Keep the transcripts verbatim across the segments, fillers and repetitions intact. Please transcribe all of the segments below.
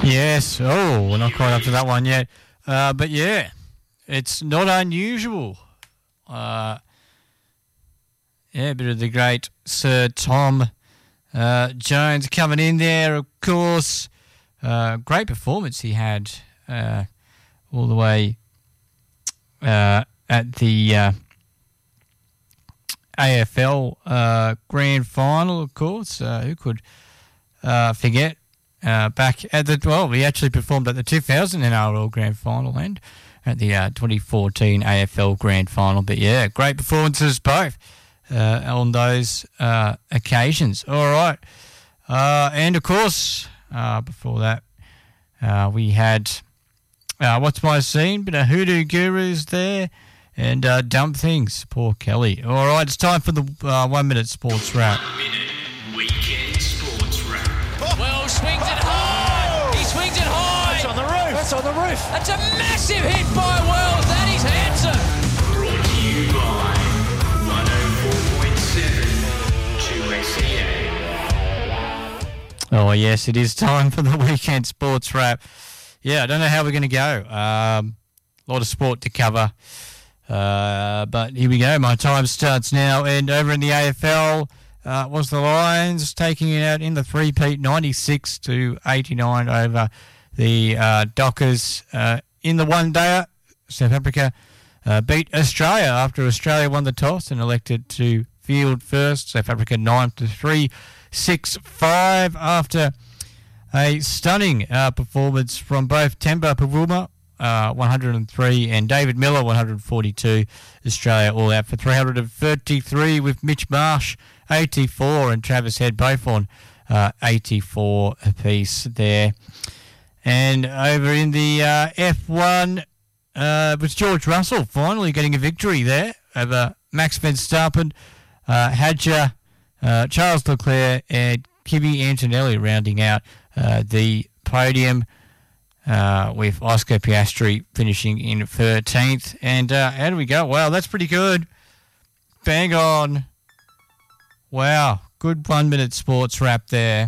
Yes. Oh, we're not quite up to that one yet. Uh, but yeah, it's not unusual. Uh, yeah, a bit of the great Sir Tom uh, Jones coming in there, of course. Uh, great performance he had uh, all the way uh, at the uh, A F L uh, Grand Final, of course. Uh, who could uh, forget? Uh, back at the, well, he actually performed at the two thousand N R L Grand Final and at the uh, twenty fourteen A F L Grand Final. But yeah, great performances both uh, on those uh, occasions. All right. Uh, and of course, uh, before that, uh, we had uh, What's My Scene? Bit of Hoodoo Gurus there and uh, Dumb Things, Paul Kelly. All right, it's time for the uh, one minute sports wrap. One minute weekend sports wrap. Well, swings it high. He swings it high. That's on the roof. That's on the roof. That's a massive hit by Wells. That is handsome. Brought to you by one oh four point seven two S E A. Oh, yes, it is time for the weekend sports wrap. Yeah, I don't know how we're going to go. Um, a lot of sport to cover. Uh, but here we go. My time starts now. And over in the A F L uh, was the Lions taking it out in the three-peat, ninety-six to eighty-nine over the uh, Dockers. Uh, in the one-dayer, South Africa uh, beat Australia after Australia won the toss and elected to field first. South Africa nine to three, six five after a stunning uh, performance from both Temba Pavuma, uh, one hundred three, and David Miller, one hundred forty-two. Australia all out for three hundred thirty-three with Mitch Marsh, eighty-four, and Travis Head both on uh, eighty-four apiece there. And over in the uh, F one, uh, was George Russell finally getting a victory there over Max Verstappen, uh, Hadja, uh, Charles Leclerc, and Kimi Antonelli rounding out uh, the podium uh, with Oscar Piastri finishing in thirteenth. And uh, how do we go? Wow, that's pretty good. Bang on. Wow, good one-minute sports wrap there.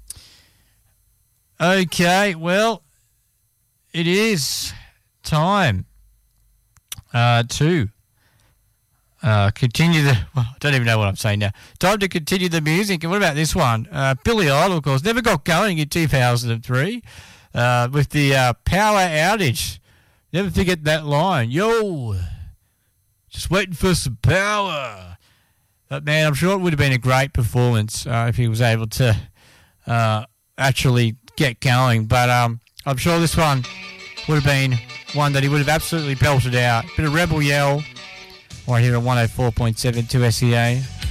Okay, well, it is time uh, to uh, continue the... Well, I don't even know what I'm saying now. Time to continue the music. And what about this one? Uh, Billy Idol, of course, never got going in two thousand three uh, with the uh, power outage. Never forget that line. Yo, just waiting for some power. But, man, I'm sure it would have been a great performance uh, if he was able to uh, actually get going. But um, I'm sure this one would have been one that he would have absolutely belted out. Bit of Rebel Yell right here at one oh four point seven two S E A.